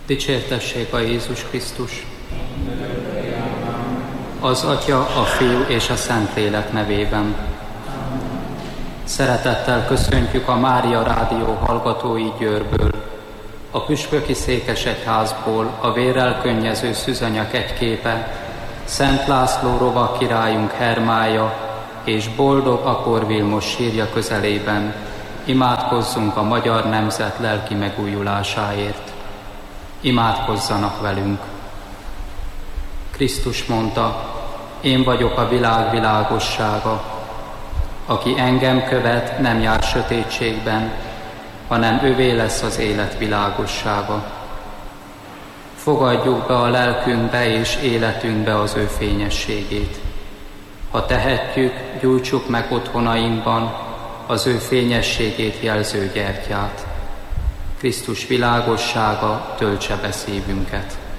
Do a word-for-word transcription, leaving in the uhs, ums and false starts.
Dicsértessék a Jézus Krisztus! Az Atya, a Fiú és a Szentlélek nevében. Szeretettel köszöntjük a Mária Rádió hallgatói Győrből, a püspöki székesegyházból a vérrel könnyező szűzanyak egyképe, Szent László rova királyunk hermája és boldog Apor Vilmos sírja közelében imádkozzunk a magyar nemzet lelki megújulásáért. Imádkozzanak velünk! Krisztus mondta, én vagyok a világ világossága. Aki engem követ, nem jár sötétségben, hanem övé lesz az élet világossága. Fogadjuk be a lelkünkbe és életünkbe az ő fényességét. Ha tehetjük, gyújtsuk meg otthonainkban az ő fényességét jelző gyertyát. Krisztus világossága töltse be szívünket.